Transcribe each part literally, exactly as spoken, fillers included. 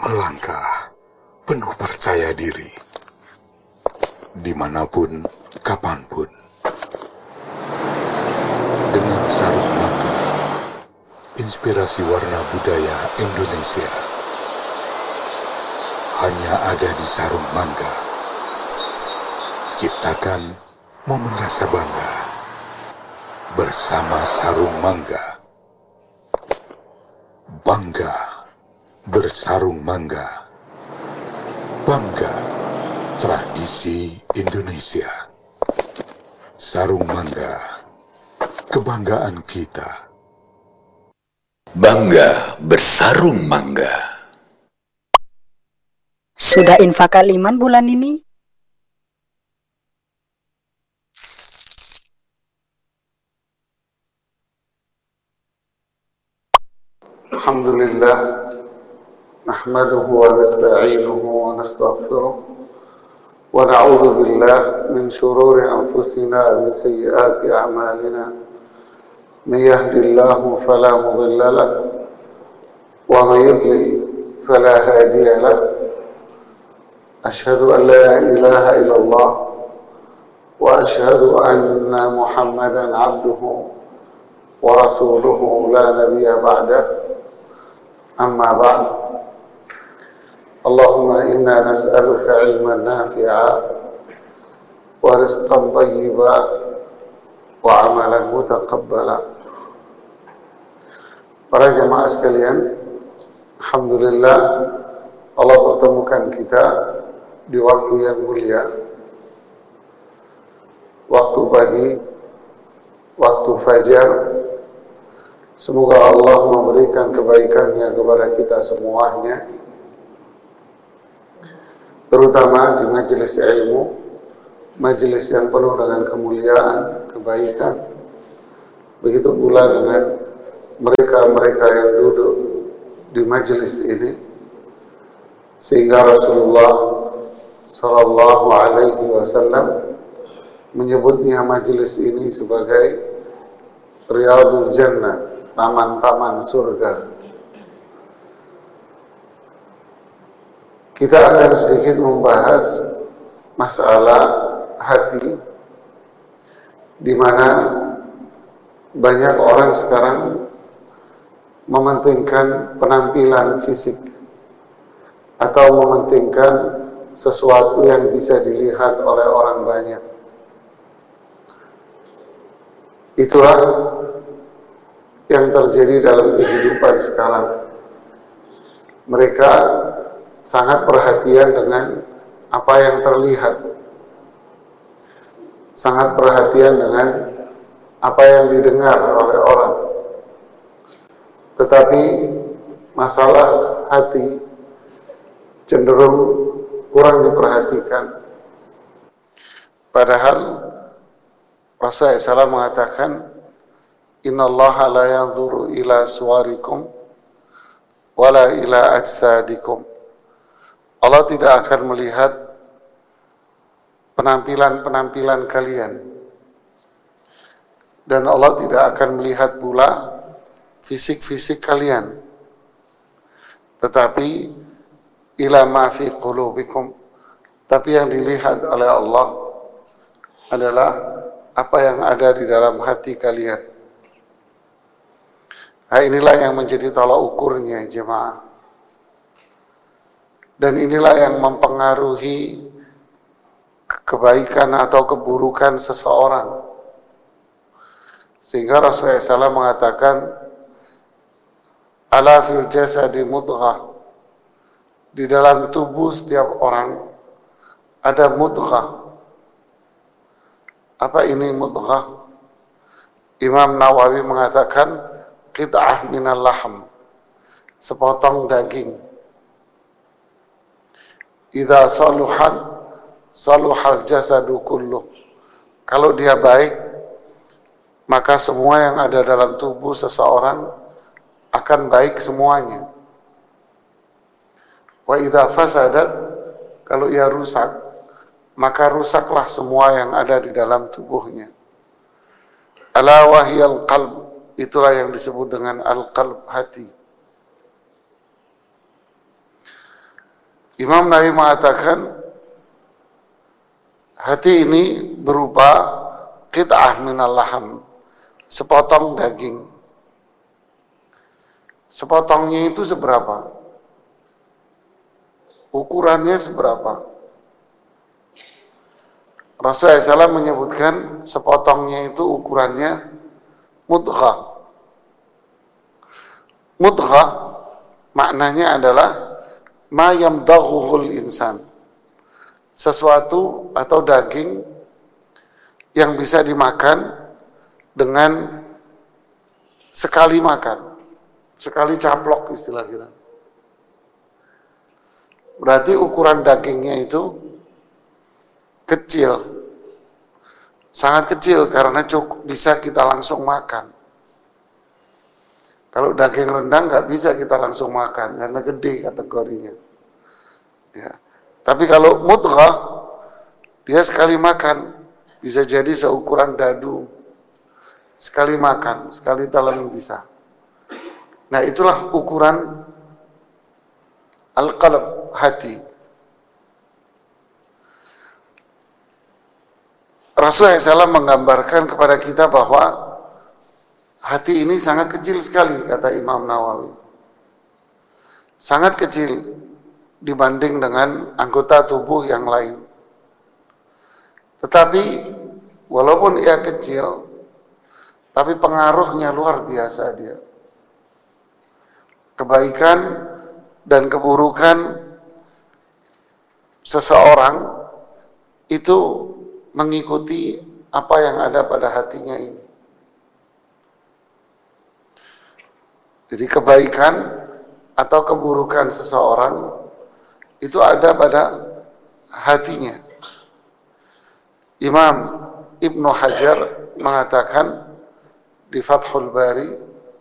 melangkah penuh percaya diri, dimanapun, kapanpun. Dengan sarung mangga, inspirasi warna budaya Indonesia hanya ada di sarung mangga. Ciptakan momen rasa bangga bersama sarung mangga. Bangga bersarung mangga. Bangga tradisi Indonesia. Sarung mangga, kebanggaan kita. Bangga bersarung mangga. Sudah infak kaliman bulan ini? Alhamdulillah, nahmaduhu wa nasta'inuhu wa nastaghfiruh wa na'udzu billah min shururi anfusina wa min sayyiati a'malina. May yahdihillahu fala mudilla lahu wa may yudlil fala hadiya lahu. Asyhadu an la ilaha illallah wa asyhadu anna Muhammadan 'abduhu wa rasuluhu la nabiyya ba'dahu. Amma ba'd. Allahumma inna nas'aluka ilman nafi'a wa rizqan thayyiba wa amalan mutaqabbala. Para jemaah sekalian, alhamdulillah Allah pertemukan kita di waktu yang mulia, waktu pagi, waktu fajar. Semoga Allah memberikan kebaikannya kepada kita semuanya, terutama di majelis ilmu, majelis yang penuh dengan kemuliaan, kebaikan. Begitu pula dengan mereka-mereka yang duduk di majelis ini, sehingga Rasulullah Sallallahu Alaihi Wasallam menyebutnya majelis ini sebagai Riyadul Jannah, taman-taman surga. Kita akan sedikit membahas masalah hati, di mana banyak orang sekarang mementingkan penampilan fisik atau mementingkan sesuatu yang bisa dilihat oleh orang banyak. Itulah yang terjadi dalam kehidupan sekarang. Mereka sangat perhatian dengan apa yang terlihat, sangat perhatian dengan apa yang didengar oleh orang. Tetapi masalah hati cenderung kurang diperhatikan. Padahal Rasulullah shallallahu alaihi wasallam mengatakan, innallaha la yanzuru ila suwarikum wala ila ajsadikum. Allah tidak akan melihat penampilan-penampilan kalian, dan Allah tidak akan melihat pula fisik-fisik kalian, tetapi ila ma fi qulubikum. Tapi yang dilihat oleh Allah adalah apa yang ada di dalam hati kalian. Nah, inilah yang menjadi tolak ukurnya jemaah. Dan inilah yang mempengaruhi kebaikan atau keburukan seseorang. Sehingga Rasulullah shallallahu alaihi wasallam mengatakan, ala fil jasadi mudghah. Di dalam tubuh setiap orang ada mudghah. Apa ini mudghah? Imam Nawawi mengatakan, qit'ah minal lahm, sepotong daging. Idza saluhat saluhal jasadu kulluh. Kalau dia baik, maka semua yang ada dalam tubuh seseorang akan baik semuanya. Wa idza fasadat, kalau ia rusak, maka rusaklah semua yang ada di dalam tubuhnya. Ala wahyal qalb, itulah yang disebut dengan al-qalb, hati. Imam Nawawi mengatakan hati ini berupa qit'ah minal laham, sepotong daging. Sepotongnya itu seberapa? Ukurannya seberapa? Rasulullah shallallahu alaihi wasallam menyebutkan sepotongnya itu ukurannya mudghah. Mudghah maknanya adalah ma yamdaghuhul insan, sesuatu atau daging yang bisa dimakan dengan sekali makan, sekali caplok istilah kita. Berarti ukuran dagingnya itu kecil, sangat kecil karena cukup bisa kita langsung makan. Kalau daging rendang nggak bisa kita langsung makan karena gede kategorinya. Ya. Tapi kalau mudghah, dia sekali makan bisa jadi seukuran dadu, sekali makan, sekali telan bisa. Nah itulah ukuran al-qalb, hati. Rasulullah shallallahu alaihi wasallam menggambarkan kepada kita bahwa hati ini sangat kecil sekali, kata Imam Nawawi. Sangat kecil dibanding dengan anggota tubuh yang lain. Tetapi walaupun ia kecil, tapi pengaruhnya luar biasa dia. Kebaikan dan keburukan seseorang itu mengikuti apa yang ada pada hatinya ini. Jadi kebaikan atau keburukan seseorang itu ada pada hatinya. Imam Ibnu Hajar mengatakan di Fathul Bari,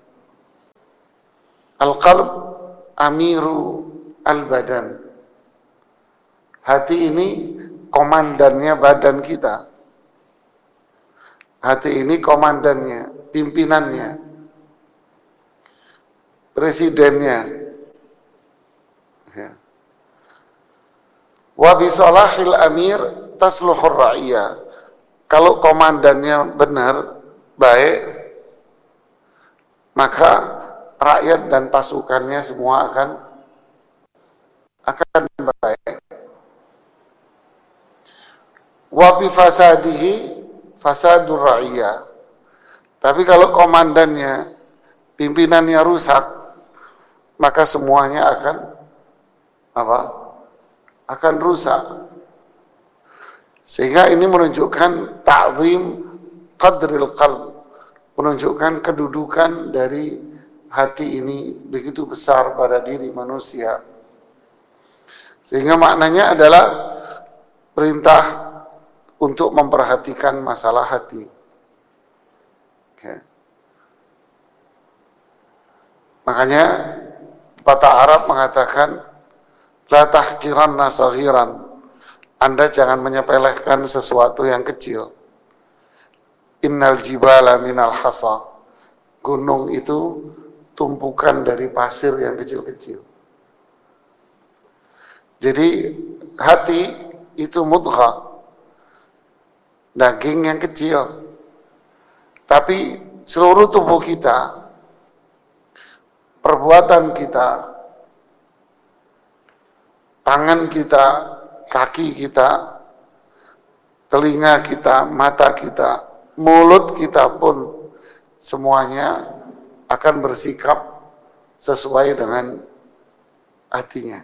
al-qalb amiru al-badan. Hati ini komandannya badan kita. Hati ini komandannya, pimpinannya, presidennya. Ya. Wa bisalahil amir tasluhur ra'iyah. Kalau komandannya benar, baik, maka rakyat dan pasukannya semua akan akan baik. Wa bi fasadihi fasadur ra'iyah. Tapi kalau komandannya, pimpinannya rusak, maka semuanya akan apa? Akan rusak. Sehingga ini menunjukkan ta'zim qadril qalb, menunjukkan kedudukan dari hati ini begitu besar pada diri manusia. Sehingga maknanya adalah perintah untuk memperhatikan masalah hati. Okay. Makanya pepatah Arab mengatakan, la tahqiranna saghiran. Anda jangan menyepelekan sesuatu yang kecil. Innal jibala minal hasa. Gunung itu tumpukan dari pasir yang kecil-kecil. Jadi hati itu mudghah, daging yang kecil. Tapi seluruh tubuh kita, perbuatan kita, tangan kita, kaki kita, telinga kita, mata kita, mulut kita pun semuanya akan bersikap sesuai dengan hatinya.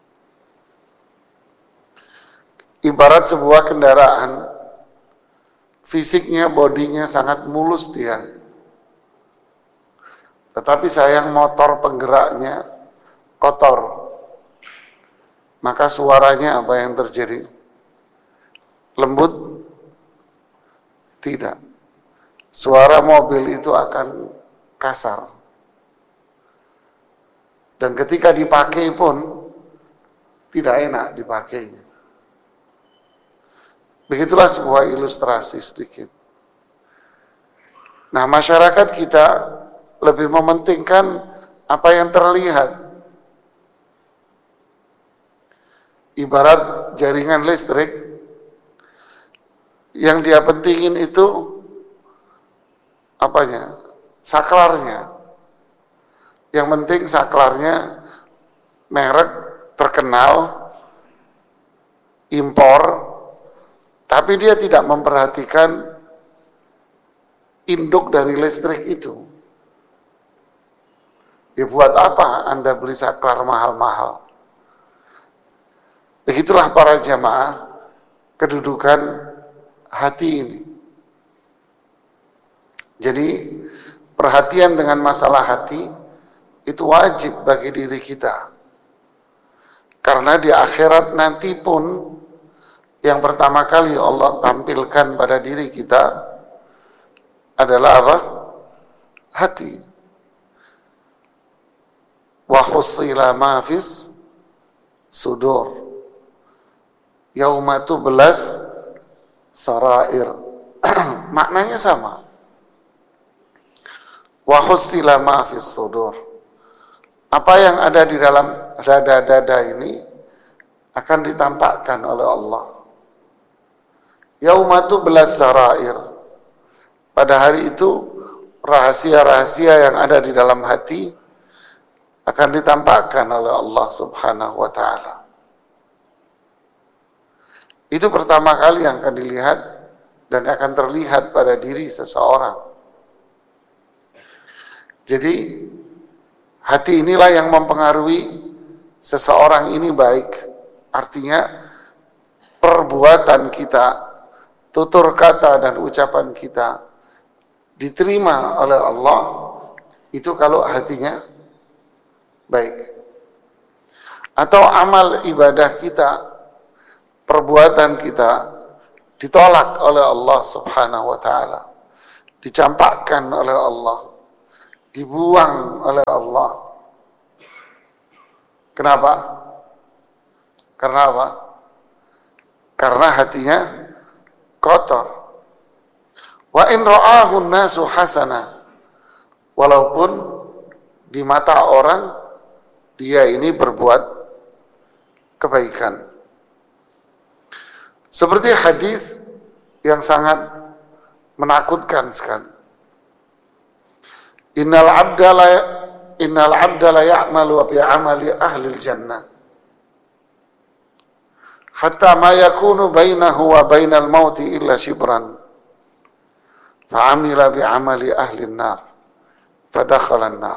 Ibarat sebuah kendaraan, fisiknya, bodinya sangat mulus dia. Tetapi sayang motor penggeraknya kotor. Maka suaranya apa yang terjadi? Lembut? Tidak. Suara mobil itu akan kasar. Dan ketika dipakai pun tidak enak dipakainya. Begitulah sebuah ilustrasi sedikit. Nah, masyarakat kita lebih mementingkan apa yang terlihat. ibarat jaringan listrik yang dia pentingin itu apanya? Saklarnya. Yang penting saklarnya merek terkenal, impor, tapi dia tidak memperhatikan induk dari listrik itu. Ya buat apa Anda beli saklar mahal-mahal? Begitulah para jamaah kedudukan hati ini. Jadi perhatian dengan masalah hati itu wajib bagi diri kita. Karena di akhirat nanti pun yang pertama kali Allah tampilkan pada diri kita adalah apa? Hati. Wa khussila ma fis sudur. Yauma tublas sarair. Maknanya sama. Wa khussila ma fis sudur. Apa yang ada di dalam dada-dada ini akan ditampakkan oleh Allah. Yaumatu belas sarair. Pada hari itu rahasia-rahasia yang ada di dalam hati akan ditampakkan oleh Allah Subhanahu wa taala. Itu pertama kali yang akan dilihat dan akan terlihat pada diri seseorang. Jadi hati inilah yang mempengaruhi seseorang ini baik. Artinya perbuatan kita, tutur kata dan ucapan kita diterima oleh Allah itu kalau hatinya baik. Atau amal ibadah kita, perbuatan kita ditolak oleh Allah Subhanahu wa taala, dicampakkan oleh Allah, dibuang oleh Allah. Kenapa? Karena apa? Karena hatinya kotor. Wa in ra'ahu an-nasu hasana. Walaupun di mata orang dia ini berbuat kebaikan. Seperti hadis yang sangat menakutkan sekali. Innal abda la innal abda la ya'malu bi 'amali ahli al-jannah hatta ma yakunu bainahu wa bainal mauti illa shibran fa 'amila bi 'amali ahli an-nar fa dakhala an-nar.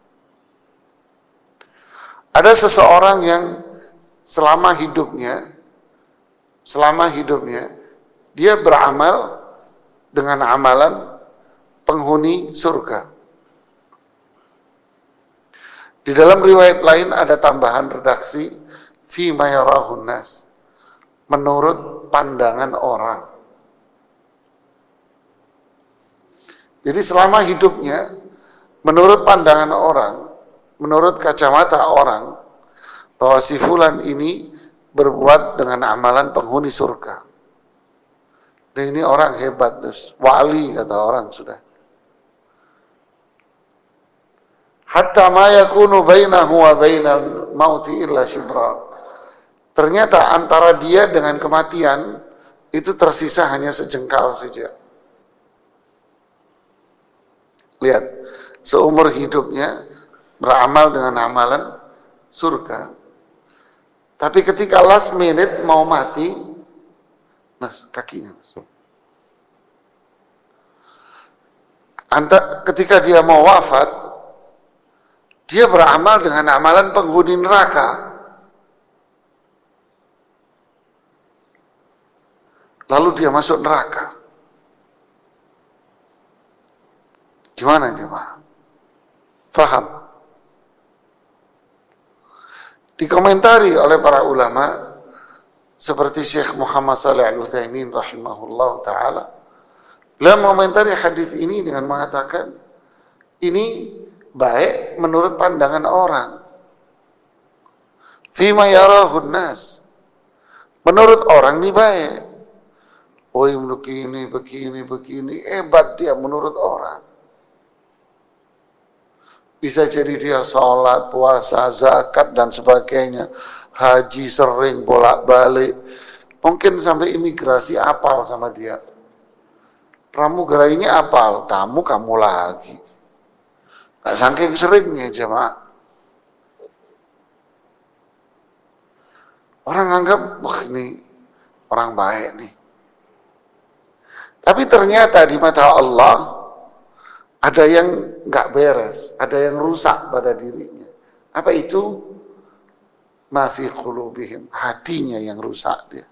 Ada seseorang yang selama hidupnya selama hidupnya dia beramal dengan amalan penghuni surga. Di dalam riwayat lain ada tambahan redaksi fi ma yarahun nas, menurut pandangan orang. Jadi selama hidupnya menurut pandangan orang, menurut kacamata orang, bahwa si fulan ini berbuat dengan amalan penghuni surga. Dan ini orang hebat, dus. Wali kata orang sudah. Hatta ma yakunu bainahu wa bainal mauti illa shibra. Ternyata antara dia dengan kematian itu tersisa hanya sejengkal saja. Lihat, seumur hidupnya beramal dengan amalan surga. Tapi ketika last minute mau mati, mas kakinya mas. Anta, ketika dia mau wafat, dia beramal dengan amalan penghuni neraka. Lalu dia masuk neraka. Gimana jemaah? Faham? Dikomentari oleh para ulama seperti Syekh Muhammad Shalih Al-Utsaimin rahimahullah ta'ala. Beliau mengomentari hadis ini dengan mengatakan ini baik menurut pandangan orang. Fima yarahun nas. Menurut orang ini baik. Oh begini, begini, begini. Hebat dia menurut orang. Bisa jadi dia sholat, puasa, zakat, dan sebagainya. Haji sering bolak-balik. Mungkin sampai imigrasi apal sama dia. Pramugara ini apal, kamu, kamu lagi. Gak saking seringnya jemaah. Orang anggap, wah ini orang baik nih. Tapi ternyata di mata Allah, ada yang nggak beres, ada yang rusak pada dirinya. Apa itu? Ma fi qulubihim, hatinya yang rusak dia.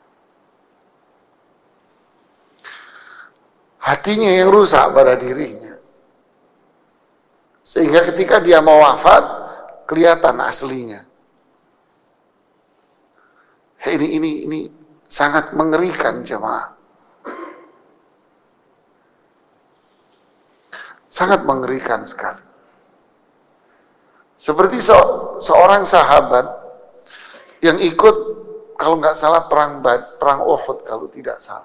Hatinya yang rusak pada dirinya. Sehingga ketika dia mau wafat, kelihatan aslinya. Ini ini ini sangat mengerikan jemaah. Sangat mengerikan sekali. Seperti se seorang sahabat yang ikut, kalau nggak salah perang Bad, perang Uhud kalau tidak salah.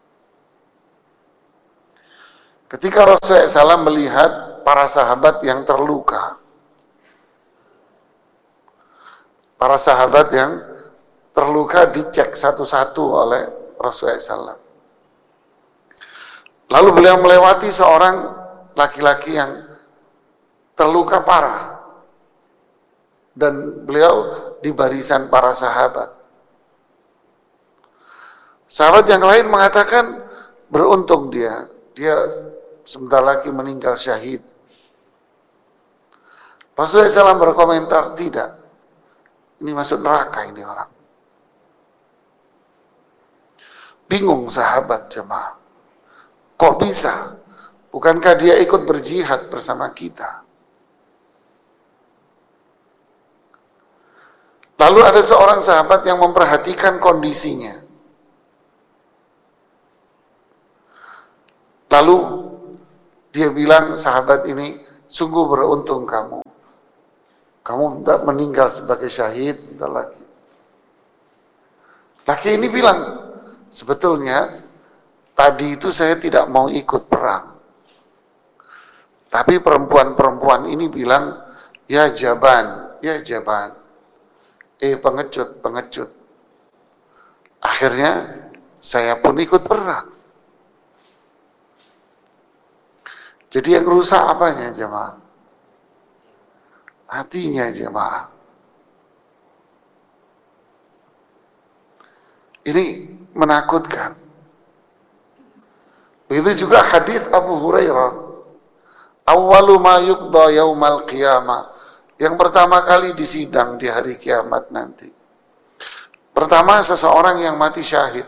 Ketika Rasulullah shallallahu alaihi wasallam melihat para sahabat yang terluka, para sahabat yang terluka dicek satu-satu oleh Rasulullah shallallahu alaihi wasallam. Lalu beliau melewati seorang laki-laki yang terluka parah, dan beliau di barisan para sahabat. Sahabat yang lain mengatakan, beruntung dia, dia sebentar lagi meninggal syahid. Rasulullah shallallahu alaihi wasallam berkomentar, tidak, ini masuk neraka ini orang. Bingung sahabat jemaah, kok bisa? Bukankah dia ikut berjihad bersama kita? Lalu ada seorang sahabat yang memperhatikan kondisinya. Lalu dia bilang, sahabat ini, sungguh beruntung kamu. Kamu tidak meninggal sebagai syahid, bentar lagi. Laki ini bilang, sebetulnya tadi itu saya tidak mau ikut perang. Tapi perempuan-perempuan ini bilang, ya jaban, ya jaban. Eh pengecut, pengecut. Akhirnya saya pun ikut perang. Jadi yang rusak apanya jemaah? Hatinya jemaah. Ini menakutkan. Begitu juga hadis Abu Hurairah. Awwalu ma yuqda yaumal qiyamah. Yang pertama kali disidang di hari kiamat nanti. Pertama, seseorang yang mati syahid.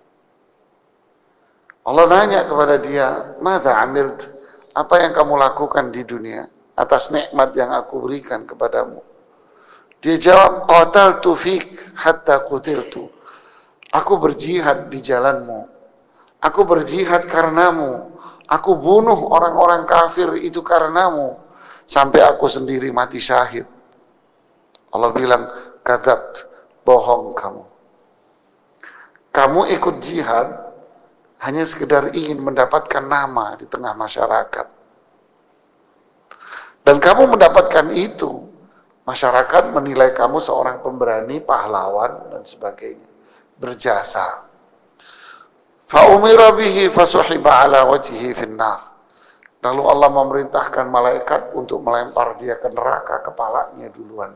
Allah nanya kepada dia, "Madza amilt?" Apa yang kamu lakukan di dunia atas nikmat yang aku berikan kepadamu? Dia jawab, "Qataltu fik hatta qutiltu." Aku berjihad di jalanmu. Aku berjihad karenamu. Aku bunuh orang-orang kafir itu karenamu, sampai aku sendiri mati syahid. Allah bilang, kadzabt, bohong kamu. Kamu ikut jihad hanya sekedar ingin mendapatkan nama di tengah masyarakat. Dan kamu mendapatkan itu, masyarakat menilai kamu seorang pemberani, pahlawan, dan sebagainya. Berjasa. Fa'umira bihi fasuhiba ala wajhihi finnar. Lalu Allah memerintahkan malaikat untuk melempar dia ke neraka, kepalanya duluan.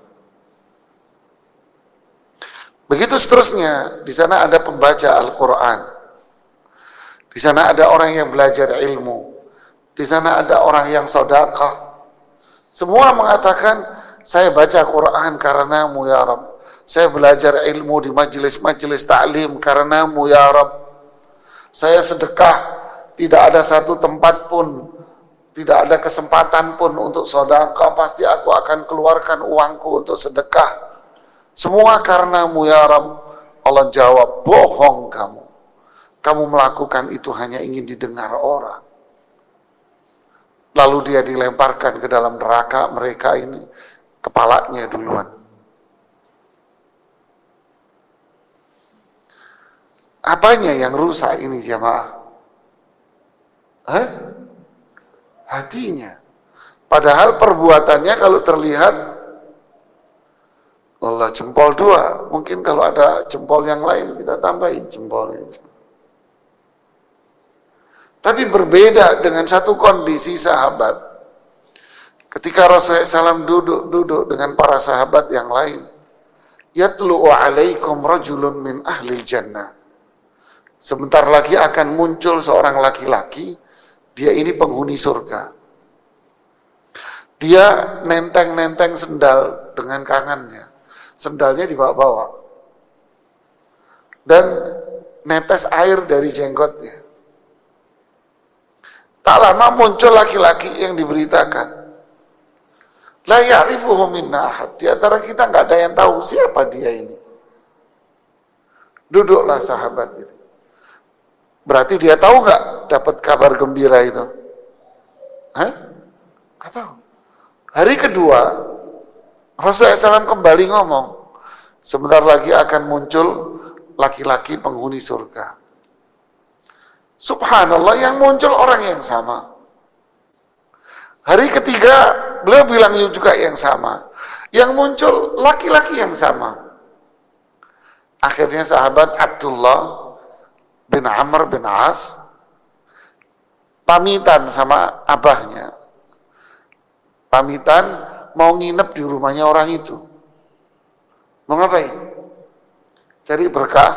Begitu seterusnya, di sana ada pembaca Al-Quran. Di sana ada orang yang belajar ilmu. Di sana ada orang yang sedekah. Semua mengatakan, saya baca Quran karenamu ya Rabb. Saya belajar ilmu di majelis-majelis ta'lim karenamu ya Rabb. Saya sedekah, tidak ada satu tempat pun, tidak ada kesempatan pun untuk sedekah, pasti aku akan keluarkan uangku untuk sedekah. Semua karenamu ya Rabb. Allah jawab, bohong kamu. Kamu melakukan itu hanya ingin didengar orang. Lalu dia dilemparkan ke dalam neraka, mereka ini kepalanya duluan. Apanya yang rusak ini jamaah? Hah? Hatinya. Padahal perbuatannya kalau terlihat, Allah jempol dua, mungkin kalau ada jempol yang lain kita tambahin jempolnya. Tapi berbeda dengan satu kondisi sahabat. Ketika Rasulullah shallallahu alaihi wasallam duduk-duduk dengan para sahabat yang lain, yatlu'u alaikum rajulun min ahli jannah. Sebentar lagi akan muncul seorang laki-laki, dia ini penghuni surga. Dia nenteng-nenteng sendal dengan kangannya. Sendalnya dibawa-bawa. Dan netes air dari jenggotnya. Tak lama muncul laki-laki yang diberitakan. La ya'rifuhu minna ahad. Di antara kita nggak ada yang tahu siapa dia ini. Duduklah sahabat ini. Berarti dia tahu nggak dapat kabar gembira itu? Hah? Nggak tahu. Hari kedua, Rasulullah shallallahu alaihi wasallam kembali ngomong, sebentar lagi akan muncul laki-laki penghuni surga. Subhanallah, yang muncul orang yang sama. Hari ketiga, beliau bilang juga yang sama. Yang muncul laki-laki yang sama. Akhirnya sahabat Abdullah bin Amr bin As pamitan sama abahnya. Pamitan mau nginep di rumahnya orang itu. Mau ngapain? Cari berkah?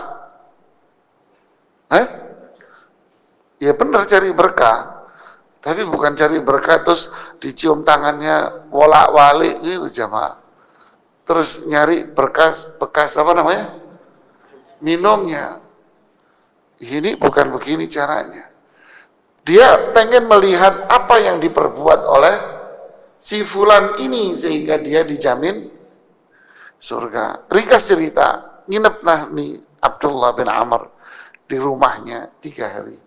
Eh? Ya benar cari berkah. Tapi bukan cari berkah terus dicium tangannya wolak-walik gitu jamaah. Terus nyari berkas bekas apa namanya? Minumnya. Ini bukan begini caranya. Dia pengen melihat apa yang diperbuat oleh si fulan ini sehingga dia dijamin surga. Ringkas cerita, nginep nah nih Abdullah bin Amr di rumahnya tiga hari.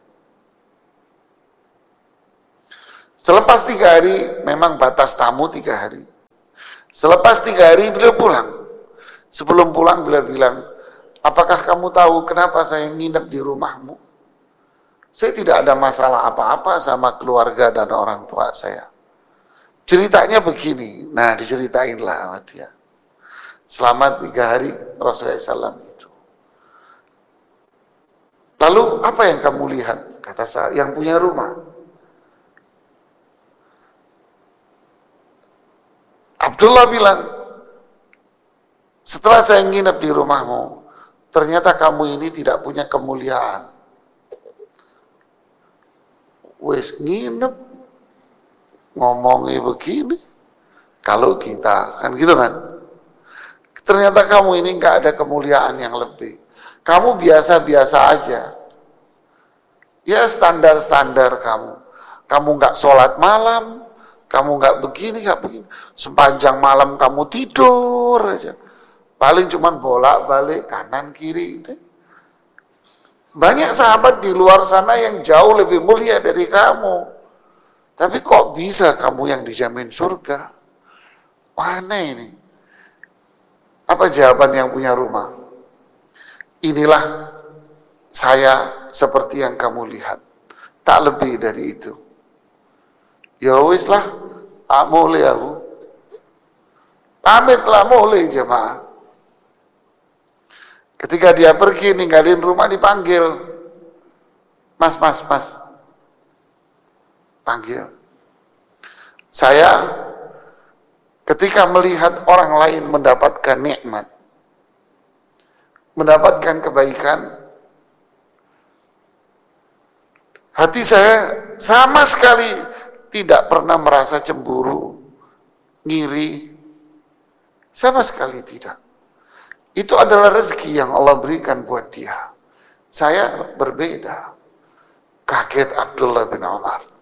Selepas tiga hari, memang batas tamu tiga hari. Selepas tiga hari beliau pulang. Sebelum pulang beliau bilang, apakah kamu tahu kenapa saya nginep di rumahmu? Saya tidak ada masalah apa-apa sama keluarga dan orang tua saya. Ceritanya begini, nah diceritainlah sama dia. Selama tiga hari Rasulullah shallallahu alaihi wasallam itu. Lalu apa yang kamu lihat? Kata saya, yang punya rumah. Abdullah bilang, setelah saya nginep di rumahmu, ternyata kamu ini tidak punya kemuliaan. Wes nginep, ngomongnya begini, kalau kita, kan gitu kan. Ternyata kamu ini nggak ada kemuliaan yang lebih. Kamu biasa-biasa aja. Ya standar-standar kamu. Kamu nggak sholat malam, kamu nggak begini, nggak begini. Sepanjang malam kamu tidur aja. Paling cuman bolak-balik kanan kiri. Banyak sahabat di luar sana yang jauh lebih mulia dari kamu. Tapi kok bisa kamu yang dijamin surga? Mana ini? Apa jawaban yang punya rumah? Inilah saya seperti yang kamu lihat. Tak lebih dari itu. Ya wis lah, tak boleh aku. Pamitlah mulai jemaah. Ketika dia pergi ninggalin rumah dipanggil. Mas, mas, mas. Panggil. Saya ketika melihat orang lain mendapatkan nikmat, mendapatkan kebaikan, hati saya sama sekali tidak pernah merasa cemburu, ngiri, sama sekali tidak. Itu adalah rezeki yang Allah berikan buat dia. Saya berbeda. Kaget Abdullah bin Umar.